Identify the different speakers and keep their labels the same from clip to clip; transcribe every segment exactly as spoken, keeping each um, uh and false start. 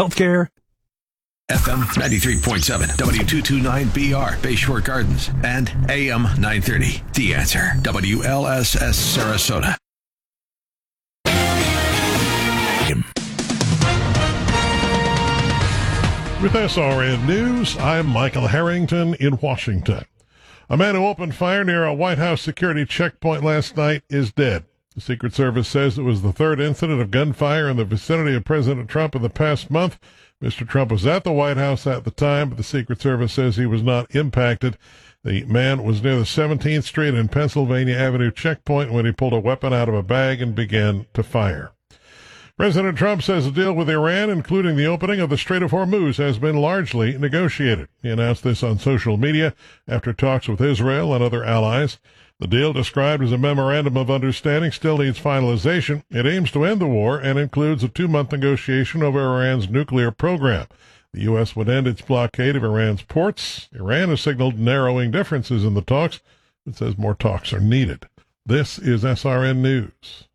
Speaker 1: healthcare.
Speaker 2: F M ninety-three point seven, W two twenty-nine B R, Bayshore Gardens, and A M nine thirty, The Answer, W L S S Sarasota.
Speaker 3: With S R N News, I'm Michael Harrington in Washington. A man who opened fire near a White House security checkpoint last night is dead. The Secret Service says it was the third incident of gunfire in the vicinity of President Trump in the past month. Mister Trump was at the White House at the time, but the Secret Service says he was not impacted. The man was near the seventeenth Street and Pennsylvania Avenue checkpoint when he pulled a weapon out of a bag and began to fire. President Trump says a deal with Iran, including the opening of the Strait of Hormuz, has been largely negotiated. He announced this on social media after talks with Israel and other allies. The deal, described as a memorandum of understanding, still needs finalization. It aims to end the war and includes a two-month negotiation over Iran's nuclear program. The U S would end its blockade of Iran's ports. Iran has signaled narrowing differences in the talks, but says more talks are needed. This is S R N News.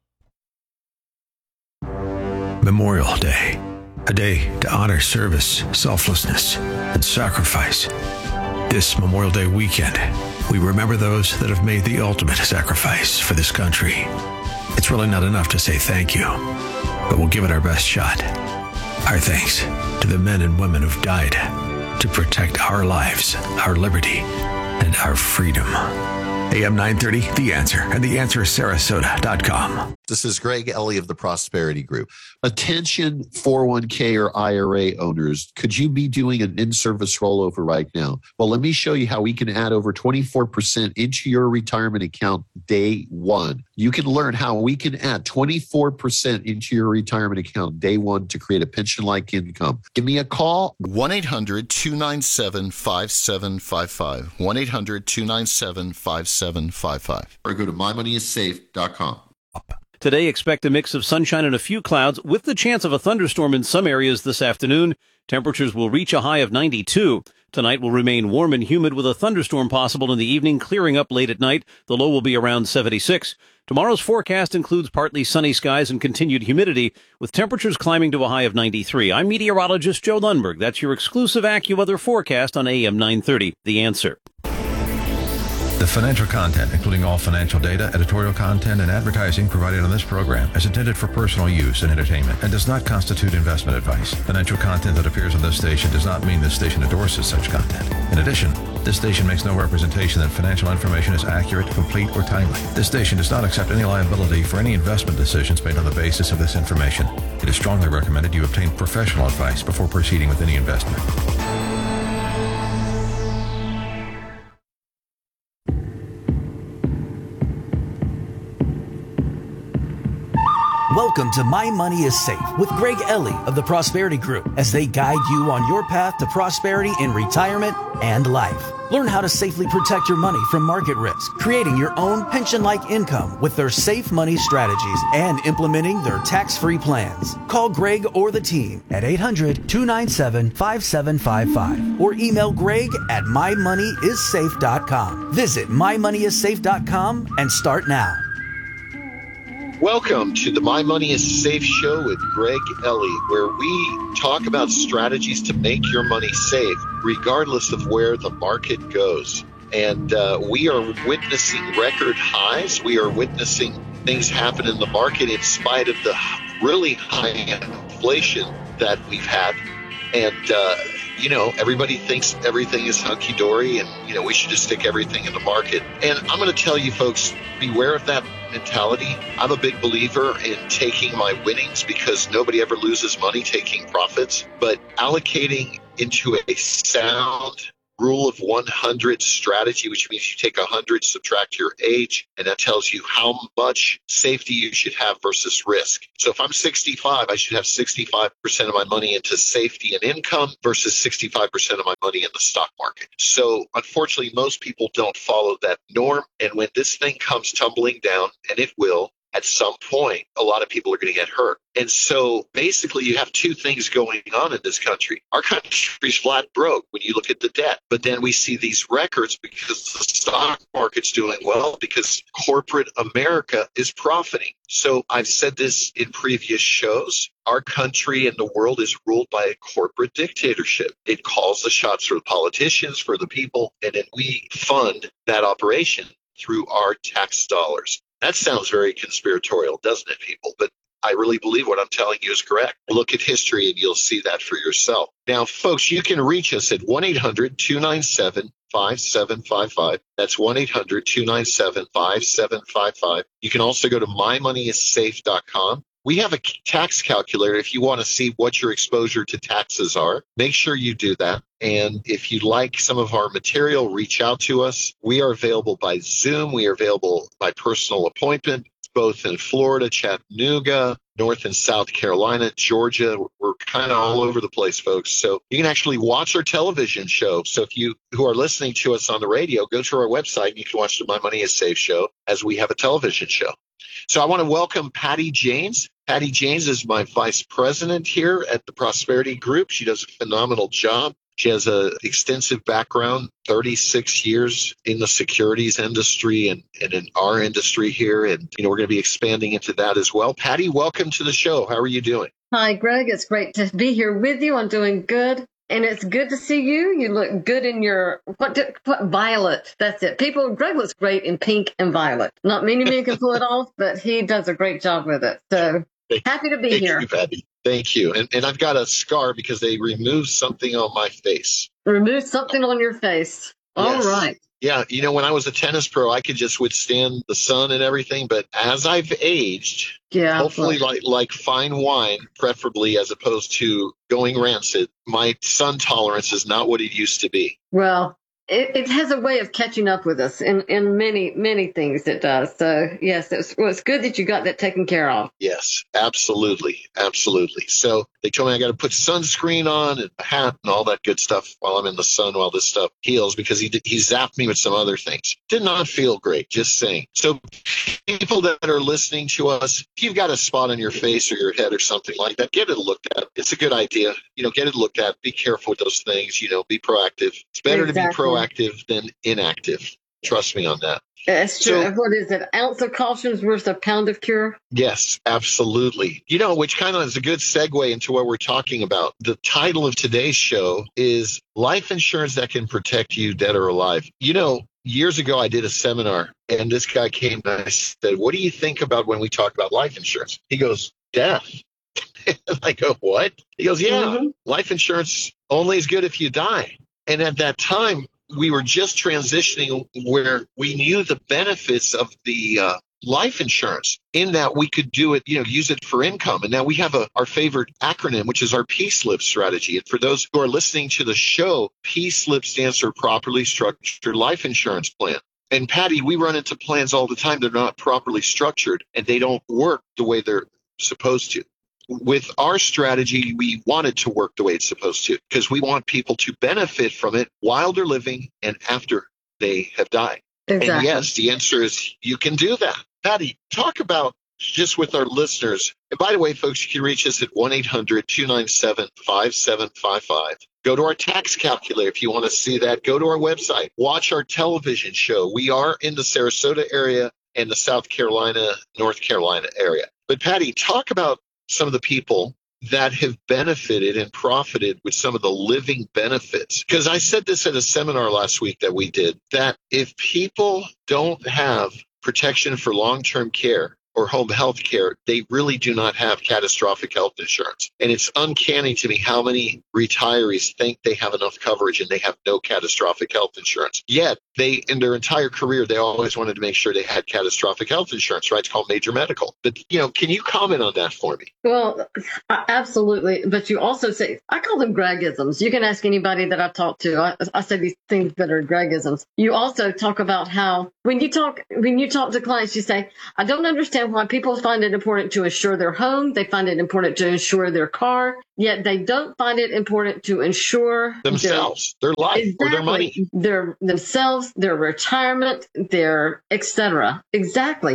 Speaker 2: Memorial Day, a day to honor service, selflessness, and sacrifice. This Memorial Day weekend, we remember those that have made the ultimate sacrifice for this country. It's really not enough to say thank you, but we'll give it our best shot. Our thanks to the men and women who've died to protect our lives, our liberty, and our freedom. A M nine thirty, The Answer, and the answer sarasota dot com.
Speaker 4: This is Greg Ellie of the Prosperity Group. Attention four oh one k or I R A owners, could you be doing an in-service rollover right now? Well, let me show you how we can add over twenty-four percent into your retirement account day one. You can learn how we can add twenty-four percent into your retirement account day one to create a pension-like income. Give me a call.
Speaker 5: one eight hundred two nine seven five seven five five. one eight hundred two nine seven five seven five five.
Speaker 4: Or go to my money is safe dot com.
Speaker 6: Today, expect a mix of sunshine and a few clouds with the chance of a thunderstorm in some areas this afternoon. Temperatures will reach a high of ninety-two. Tonight will remain warm and humid with a thunderstorm possible in the evening, clearing up late at night. The low will be around seventy-six. Tomorrow's forecast includes partly sunny skies and continued humidity, with temperatures climbing to a high of ninety-three. I'm meteorologist Joe Lundberg. That's your exclusive AccuWeather forecast on A M nine thirty. The Answer.
Speaker 2: The financial content, including all financial data, editorial content, and advertising provided on this program, is intended for personal use and entertainment and does not constitute investment advice. Financial content that appears on this station does not mean this station endorses such content. In addition, this station makes no representation that financial information is accurate, complete, or timely. This station does not accept any liability for any investment decisions made on the basis of this information. It is strongly recommended you obtain professional advice before proceeding with any investment.
Speaker 7: Welcome to My Money is Safe with Greg Ellie of the Prosperity Group as they guide you on your path to prosperity in retirement and life. Learn how to safely protect your money from market risk, creating your own pension-like income with their safe money strategies and implementing their tax-free plans. Call Greg or the team at eight hundred two nine seven five seven five five or email Greg at my money is safe dot com. Visit my money is safe dot com and start now.
Speaker 4: Welcome to the My Money is Safe show with Greg Ellie, where we talk about strategies to make your money safe, regardless of where the market goes. And uh, we are witnessing record highs. We are witnessing things happen in the market in spite of the really high inflation that we've had. And, uh, you know, everybody thinks everything is hunky-dory and, you know, we should just stick everything in the market. And I'm going to tell you folks, beware of that mentality. I'm a big believer in taking my winnings because nobody ever loses money taking profits, but allocating into a sound rule of one hundred strategy, which means you take one hundred, subtract your age, and that tells you how much safety you should have versus risk. So if I'm sixty-five, I should have sixty-five percent of my money into safety and income versus sixty-five percent of my money in the stock market. So unfortunately, most people don't follow that norm. And when this thing comes tumbling down, and it will, at some point, a lot of people are going to get hurt. And so basically you have two things going on in this country. Our country's flat broke when you look at the debt, but then we see these records because the stock market's doing well, because corporate America is profiting. So I've said this in previous shows. Our country and the world is ruled by a corporate dictatorship. It calls the shots for the politicians, for the people, and then we fund that operation through our tax dollars. That sounds very conspiratorial, doesn't it, people? But I really believe what I'm telling you is correct. Look at history and you'll see that for yourself. Now, folks, you can reach us at one eight hundred two nine seven five seven five five. That's one eight hundred two nine seven five seven five five. You can also go to my money is safe dot com. We have a tax calculator if you want to see what your exposure to taxes are. Make sure you do that. And if you like some of our material, reach out to us. We are available by Zoom. We are available by personal appointment, both in Florida, Chattanooga, North and South Carolina, Georgia. We're kind of all over the place, folks. So you can actually watch our television show. So if you who are listening to us on the radio, go to our website and you can watch the My Money is Safe show as we have a television show. So I want to welcome Patty Janes. Patty Janes is my vice president here at the Prosperity Group. She does a phenomenal job. She has an extensive background, thirty-six years in the securities industry and, and in our industry here. And, you know, we're going to be expanding into that as well. Patty, welcome to the show. How are you doing?
Speaker 1: Hi, Greg. It's great to be here with you. I'm doing good. And it's good to see you. You look good in your, what, what violet. That's it. People, Greg looks great in pink and violet. Not many men can pull it off, but he does a great job with it. So
Speaker 4: Thank,
Speaker 1: happy to be
Speaker 4: thank
Speaker 1: here.
Speaker 4: You, Patty. Thank you. And, and I've got a scar because they removed something on my face.
Speaker 1: Remove something on your face. All
Speaker 4: yes.
Speaker 1: right.
Speaker 4: Yeah. You know, when I was a tennis pro, I could just withstand the sun and everything. But as I've aged,
Speaker 1: yeah,
Speaker 4: hopefully
Speaker 1: well.
Speaker 4: like, like fine wine, preferably as opposed to going rancid, my sun tolerance is not what it used to be.
Speaker 1: Well, it, it has a way of catching up with us in, in many, many things it does. So, yes, it's, well, it's good that you got that taken care of.
Speaker 4: Yes, absolutely. Absolutely. So they told me I got to put sunscreen on and a hat and all that good stuff while I'm in the sun while this stuff heals, because he he zapped me with some other things. Did not feel great, just saying. So people that are listening to us, if you've got a spot on your face or your head or something like that, get it looked at. It's a good idea. You know, get it looked at. Be careful with those things. You know, be proactive. It's better exactly. to be proactive active than inactive. Trust me on that.
Speaker 1: That's true.
Speaker 4: So,
Speaker 1: what is it? Ounce of caution is worth a pound of cure?
Speaker 4: Yes, absolutely. You know, which kind of is a good segue into what we're talking about. The title of today's show is Life Insurance That Can Protect You, Dead or Alive. You know, years ago I did a seminar and this guy came and I said, what do you think about when we talk about life insurance? He goes, death. I go, what? He goes, yeah, mm-hmm. life insurance only is good if you die. And at that time, we were just transitioning where we knew the benefits of the uh, life insurance in that we could do it, you know, use it for income. And now we have a, our favorite acronym, which is our P SLIP strategy. And for those who are listening to the show, P SLIP stands for Properly Structured Life Insurance Plan. And Patty, we run into plans all the time that are not properly structured and they don't work the way they're supposed to. With our strategy, we want it to work the way it's supposed to because we want people to benefit from it while they're living and after they have died.
Speaker 1: Exactly.
Speaker 4: And yes, the answer is you can do that. Patty, talk about just with our listeners. And by the way, folks, you can reach us at one eight hundred two nine seven five seven five five. Go to our tax calculator if you want to see that. Go to our website. Watch our television show. We are in the Sarasota area and the South Carolina, North Carolina area. But Patty, talk about some of the people that have benefited and profited with some of the living benefits. Because I said this at a seminar last week that we did, that if people don't have protection for long-term care or home health care, they really do not have catastrophic health insurance. And it's uncanny to me how many retirees think they have enough coverage and they have no catastrophic health insurance. Yet, they, in their entire career, they always wanted to make sure they had catastrophic health insurance, right? It's called major medical. But, you know, can you comment on that for me?
Speaker 1: Well, absolutely. But you also say, I call them Gregisms. You can ask anybody that I've talked to. I, I say these things that are Gregisms. You also talk about how when you talk, when you talk to clients, you say, I don't understand why people find it important to insure their home. They find it important to insure their car, yet they don't find it important to insure
Speaker 4: themselves, their, their life, exactly, or their money,
Speaker 1: their themselves, their retirement, their et cetera. Exactly.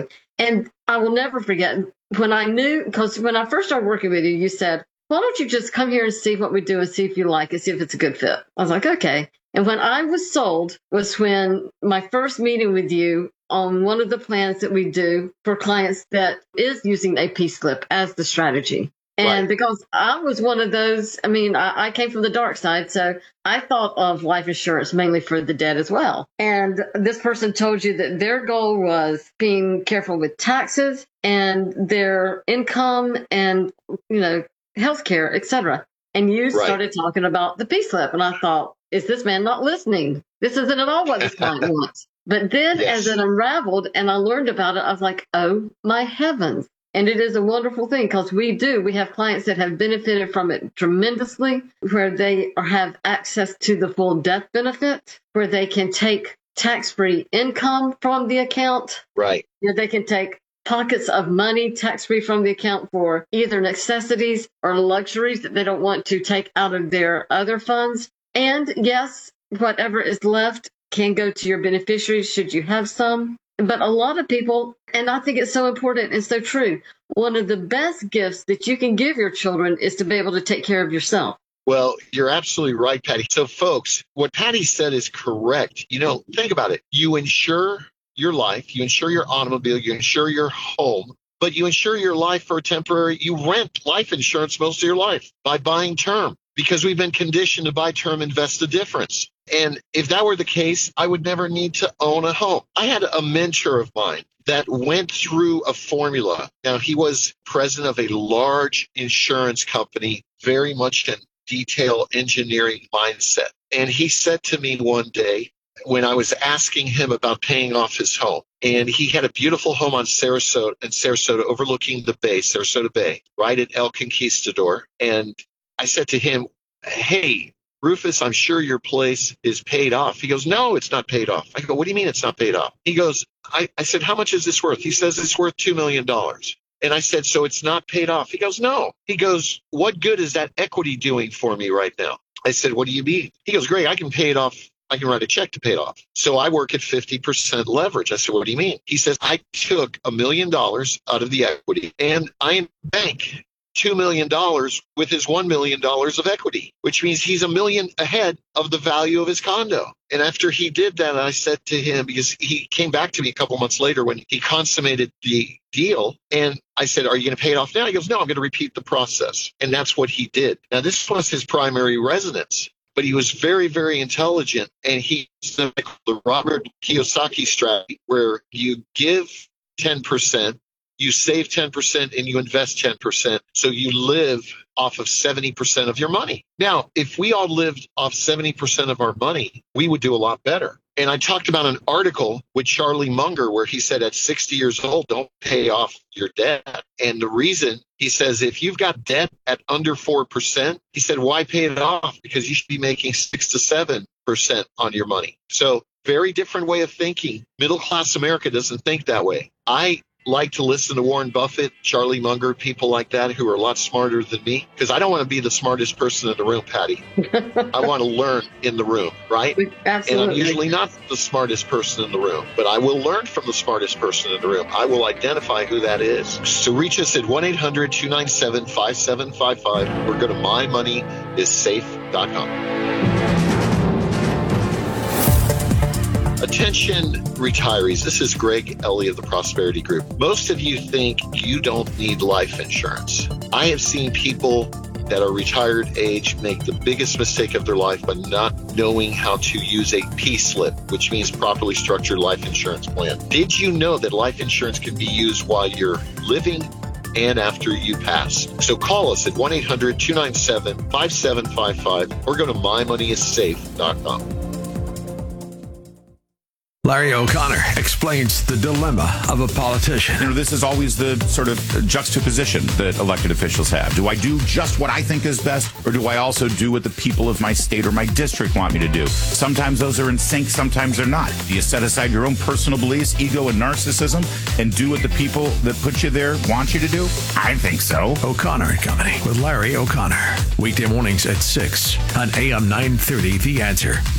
Speaker 1: And I will never forget when I knew, because when I first started working with you, you said, why don't you just come here and see what we do and see if you like it, see if it's a good fit. I was like, okay. And when I was sold was when my first meeting with you on one of the plans that we do for clients that is using a P-slip as the strategy. And right. because I was one of those, I mean, I, I came from the dark side, so I thought of life insurance mainly for the dead as well. And this person told you that their goal was being careful with taxes and their income and, you know, healthcare, et cetera. And you right. started talking about the P-slip. And I thought, is this man not listening? This isn't at all what this client wants. But then yes. as it unraveled and I learned about it, I was like, oh, my heavens. And it is a wonderful thing because we do. We have clients that have benefited from it tremendously, where they are, have access to the full death benefit, where they can take tax-free income from the account.
Speaker 4: Right.
Speaker 1: Where they can take pockets of money tax-free from the account for either necessities or luxuries that they don't want to take out of their other funds. And yes, whatever is left can go to your beneficiaries should you have some. But a lot of people, and I think it's so important and so true, one of the best gifts that you can give your children is to be able to take care of yourself.
Speaker 4: Well, you're absolutely right, Patty. So, folks, what Patty said is correct. You know, think about it. You insure your life, you insure your automobile, you insure your home, but you insure your life for a temporary, you rent life insurance most of your life by buying term because we've been conditioned to buy term, invest the difference. And if that were the case, I would never need to own a home. I had a mentor of mine that went through a formula. Now, he was president of a large insurance company, very much in detail engineering mindset. And he said to me one day when I was asking him about paying off his home, and he had a beautiful home on Sarasota, in Sarasota overlooking the bay, Sarasota Bay, right at El Conquistador. And I said to him, hey, Rufus, I'm sure your place is paid off. He goes, no, it's not paid off. I go, what do you mean it's not paid off? He goes, I, I said, how much is this worth? He says it's worth two million dollars. And I said, so it's not paid off? He goes, no. He goes, what good is that equity doing for me right now? I said, what do you mean? He goes, Greg, I can pay it off. I can write a check to pay it off. So I work at fifty percent leverage. I said, what do you mean? He says, I took a million dollars out of the equity and I bank two million dollars with his one million dollars of equity, which means he's a million ahead of the value of his condo. And after he did that, I said to him, because he came back to me a couple months later when he consummated the deal, and I said, are you going to pay it off now? He goes, no, I'm going to repeat the process. And that's what he did. Now, this was his primary residence, but he was very, very intelligent. And he used the Robert Kiyosaki strategy, where you give ten percent, you save ten percent, and you invest ten percent. So you live off of seventy percent of your money. Now, if we all lived off seventy percent of our money, we would do a lot better. And I talked about an article with Charlie Munger where he said at sixty years old, don't pay off your debt. And the reason, he says, if you've got debt at under four percent, he said, why pay it off? Because you should be making six to seven percent on your money. So very different way of thinking. Middle class America doesn't think that way. I like to listen to Warren Buffett, Charlie Munger, people like that who are a lot smarter than me, because I don't want to be the smartest person in the room, Patty. I want to learn in the room, right?
Speaker 1: Absolutely.
Speaker 4: And I'm usually not the smartest person in the room, but I will learn from the smartest person in the room. I will identify who that is. So reach us at one eight hundred two nine seven five seven five five or go to my money is safe dot com. Attention retirees, this is Greg Ellie of the Prosperity Group. Most of you think you don't need life insurance. I have seen people that are retired age make the biggest mistake of their life by not knowing how to use a P-slip, which means properly structured life insurance plan. Did you know that life insurance can be used while you're living and after you pass? So call us at one eight hundred two nine seven five seven five five or go to my money is safe dot com.
Speaker 2: Larry O'Connor explains the dilemma of a politician.
Speaker 8: You know, this is always the sort of juxtaposition that elected officials have. Do I do just what I think is best, or do I also do what the people of my state or my district want me to do? Sometimes those are in sync, sometimes they're not. Do you set aside your own personal beliefs, ego, and narcissism and do what the people that put you there want you to do? I think so.
Speaker 2: O'Connor and Company with Larry O'Connor. Weekday mornings at six on A M nine thirty, The Answer.